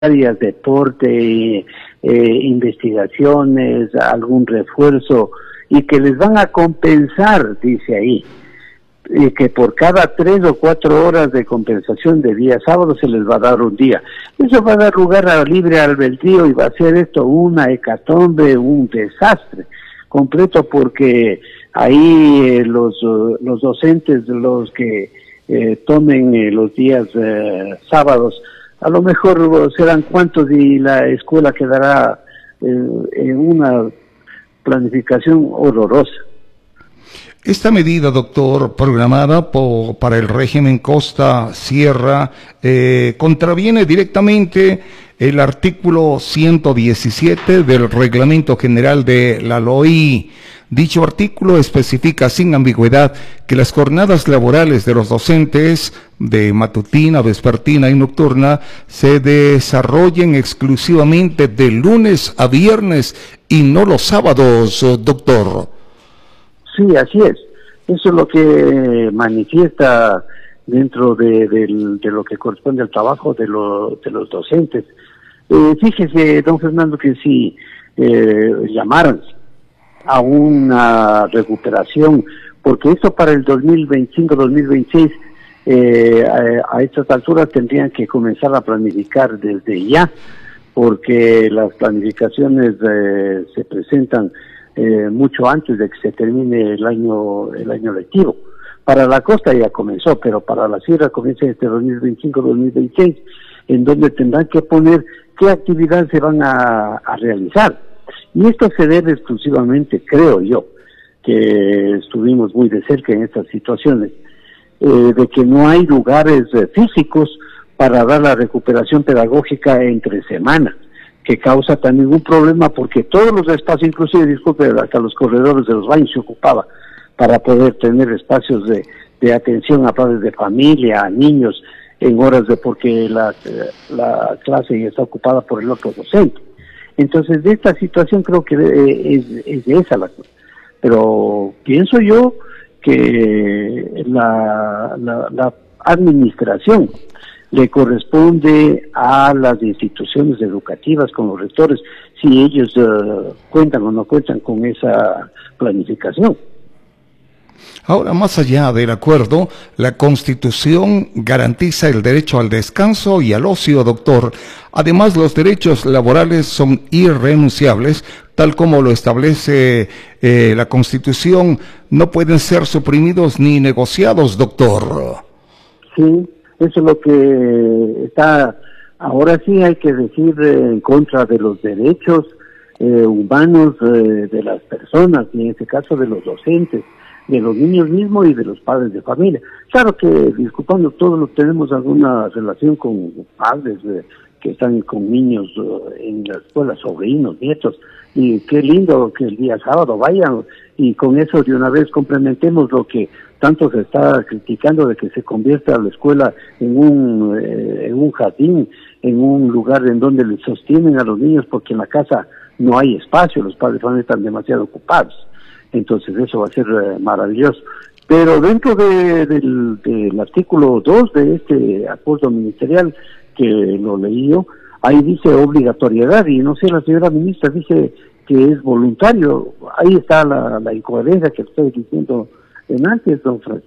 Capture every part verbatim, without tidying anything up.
áreas, deporte, eh, investigaciones, algún refuerzo, y que les van a compensar, dice ahí, y que por cada tres o cuatro horas de compensación de día sábado se les va a dar un día. Eso va a dar lugar a libre albedrío y va a ser esto una hecatombe, un desastre completo, porque ahí eh, los, los docentes, los que eh, tomen eh, los días eh, sábados, a lo mejor serán cuantos y la escuela quedará eh, en una planificación horrorosa. Esta medida, doctor, programada por, para el régimen Costa-Sierra, eh, contraviene directamente el artículo ciento diecisiete del Reglamento General de la L O I. Dicho artículo especifica sin ambigüedad que las jornadas laborales de los docentes de matutina, vespertina y nocturna se desarrollen exclusivamente de lunes a viernes y no los sábados, doctor. Sí, así es. Eso es lo que manifiesta dentro de, de, de lo que corresponde al trabajo de, lo, de los docentes. Eh, fíjese, don Fernando, que si eh, llamaran a una recuperación, porque esto para el dos mil veinticinco dos mil veintiséis, eh, a, a estas alturas tendrían que comenzar a planificar desde ya, porque las planificaciones eh, se presentan Eh, mucho antes de que se termine el año el año lectivo. Para la costa ya comenzó, pero para la sierra comienza este dos mil veinticinco dos mil veintiséis, en donde tendrán que poner qué actividades se van a, a realizar. Y esto se debe exclusivamente, creo yo, que estuvimos muy de cerca en estas situaciones, eh, de que no hay lugares eh, físicos para dar la recuperación pedagógica entre semanas, que causa también un problema, porque todos los espacios, inclusive, disculpe, hasta los corredores de los baños se ocupaba para poder tener espacios de, de atención a padres de familia, a niños, en horas de, porque la, la clase ya está ocupada por el otro docente. Entonces, de esta situación creo que es, es de esa la cosa. Pero pienso yo que la, la, la administración le corresponde a las instituciones educativas, con los rectores, si ellos uh, cuentan o no cuentan con esa planificación. Ahora, más allá del acuerdo, la Constitución garantiza el derecho al descanso y al ocio, doctor. Además, los derechos laborales son irrenunciables, tal como lo establece eh, la Constitución. No pueden ser suprimidos ni negociados, doctor. Sí. Eso es lo que está, ahora sí hay que decir, eh, en contra de los derechos eh, humanos eh, de las personas, y en este caso de los docentes, de los niños mismos y de los padres de familia. Claro que, disculpando, todos los tenemos alguna relación con padres eh, que están con niños eh, en la escuela, sobrinos, nietos, y qué lindo que el día sábado vayan, y con eso de una vez complementemos lo que tanto se está criticando, de que se convierta la escuela en un eh, en un jardín, en un lugar en donde les sostienen a los niños, porque en la casa no hay espacio, los padres van a estar demasiado ocupados. Entonces eso va a ser eh, maravilloso. Pero dentro de, del, del artículo dos de este acuerdo ministerial, que lo leí yo, ahí dice obligatoriedad, y no sé, la señora ministra dice que es voluntario. Ahí está la, la incoherencia que estoy diciendo en antes, don Fred.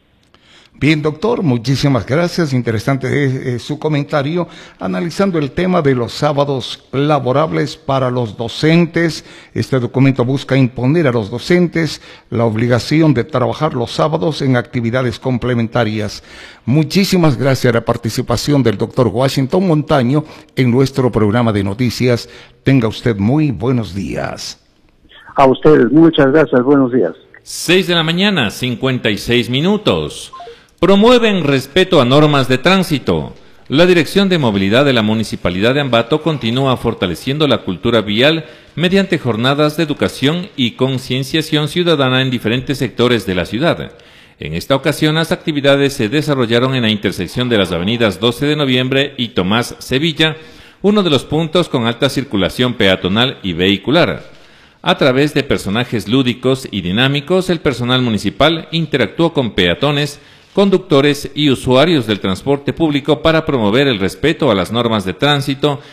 Bien, doctor, muchísimas gracias. Interesante eh, su comentario, analizando el tema de los sábados laborables para los docentes. Este documento busca imponer a los docentes la obligación de trabajar los sábados en actividades complementarias. Muchísimas gracias a la participación del doctor Washington Montaño en nuestro programa de noticias. Tenga usted muy buenos días. A ustedes, muchas gracias, buenos días. seis de la mañana, cincuenta y seis minutos. Promueven respeto a normas de tránsito. La Dirección de Movilidad de la Municipalidad de Ambato continúa fortaleciendo la cultura vial mediante jornadas de educación y concienciación ciudadana en diferentes sectores de la ciudad. En esta ocasión, las actividades se desarrollaron en la intersección de las avenidas doce de noviembre y Tomás Sevilla, uno de los puntos con alta circulación peatonal y vehicular. A través de personajes lúdicos y dinámicos, el personal municipal interactuó con peatones conductores y usuarios del transporte público para promover el respeto a las normas de tránsito